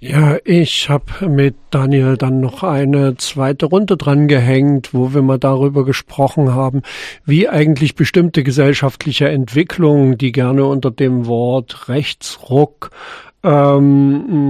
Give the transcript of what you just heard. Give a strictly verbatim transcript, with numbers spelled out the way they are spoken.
Ja, ich habe mit Daniel dann noch eine zweite Runde dran gehängt, wo wir mal darüber gesprochen haben, wie eigentlich bestimmte gesellschaftliche Entwicklungen, die gerne unter dem Wort Rechtsruck ähm,